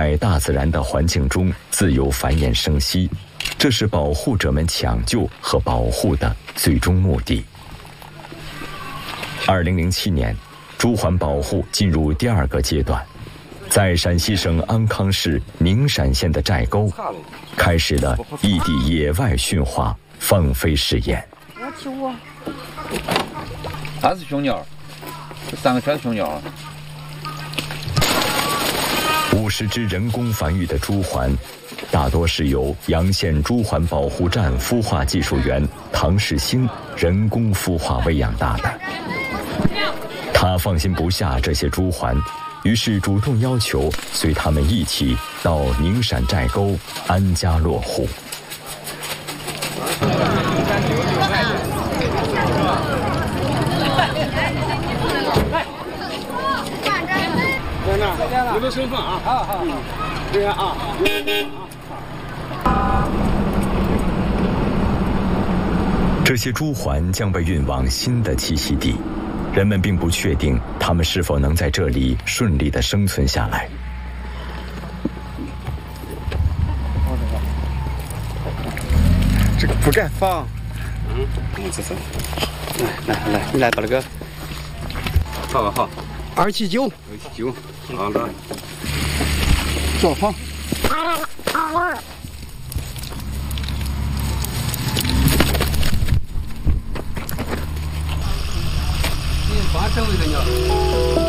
在大自然的环境中自由繁衍生息，这是保护者们抢救和保护的最终目的。2007年，朱鹮保护进入第2个阶段，在陕西省安康市宁陕县的寨沟，开始了异地野外驯化放飞试验。 它是雄鸟，3个小雄鸟。 50只人工繁育的朱鹮，大多是由洋县朱鹮保护站孵化技术员唐世兴人工孵化喂养大的。他放心不下这些朱鹮，于是主动要求随他们一起到宁陕寨沟安家落户。 有个身份啊，好，这样啊。 这些朱鹮将被运往新的栖息地，人们并不确定它们是否能在这里顺利地生存下来。 这个不敢放。这是。来，你来把那个。好。279，好的，左放。你发射位的鸟。